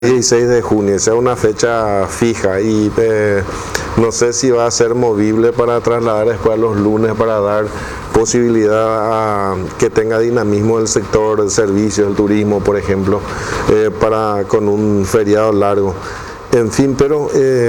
16 de junio, sea una fecha fija y no sé si va a ser movible para trasladar después a los lunes para dar posibilidad a que tenga dinamismo el sector de servicios, el turismo, por ejemplo, con un feriado largo. En fin, pero